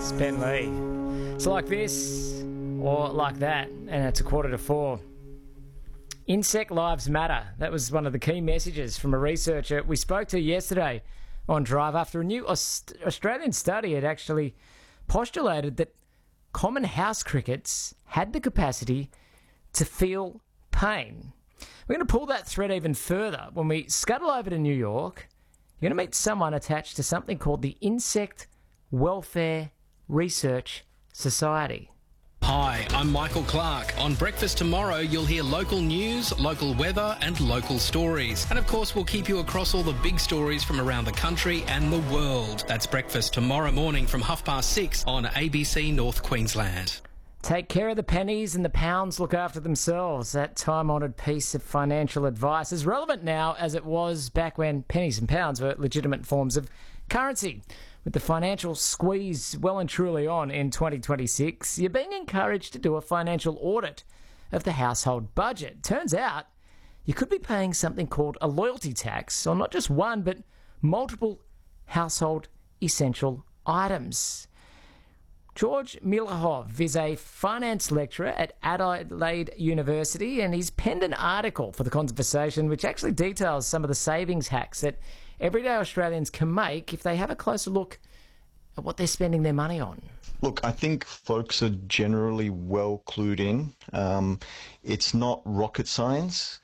It's Ben Lee. It's like this or like that, and it's 4:45. Insect lives matter. That was one of the key messages from a researcher we spoke to yesterday on Drive after a new Australian study had actually postulated that common house crickets had the capacity to feel pain. We're going to pull that thread even further. When we scuttle over to New York, you're going to meet someone attached to something called the Insect Welfare Research Society. Hi, I'm Michael Clark. On Breakfast Tomorrow, you'll hear local news, local weather and local stories. And of course, we'll keep you across all the big stories from around the country and the world. That's Breakfast tomorrow morning from 6:30 on ABC North Queensland. Take care of the pennies and the pounds look after themselves. That time-honoured piece of financial advice is relevant now as it was back when pennies and pounds were legitimate forms of currency. With the financial squeeze well and truly on in 2026, you're being encouraged to do a financial audit of the household budget. Turns out you could be paying something called a loyalty tax on not just one, but multiple household essential items. George Milahov is a finance lecturer at Adelaide University, and he's penned an article for The Conversation which actually details some of the savings hacks that everyday Australians can make if they have a closer look at what they're spending their money on. Look, I think folks are generally well clued in. It's not rocket science,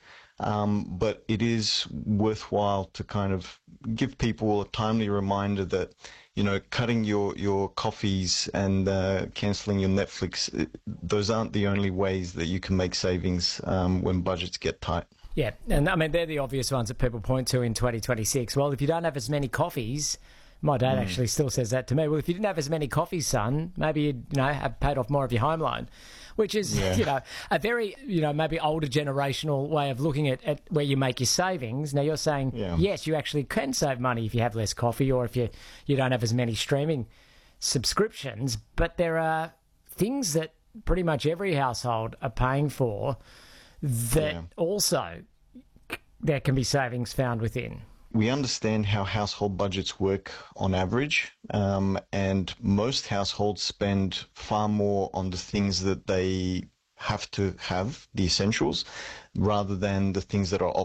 but it is worthwhile to kind of give people a timely reminder that, you know, cutting your coffees and cancelling your Netflix, those aren't the only ways that you can make savings when budgets get tight. Yeah, and I mean, they're the obvious ones that people point to in 2026. Well, if you don't have as many coffees, my dad actually still says that to me. Well, if you didn't have as many coffees, son, maybe you'd, have paid off more of your home loan, which is, a very, maybe older generational way of looking at where you make your savings. Now, you're saying, yes, you actually can save money if you have less coffee or if you don't have as many streaming subscriptions, but there are things that pretty much every household are paying for that also there can be savings found within. We understand how household budgets work on average, and most households spend far more on the things that they have to have, the essentials, rather than the things that are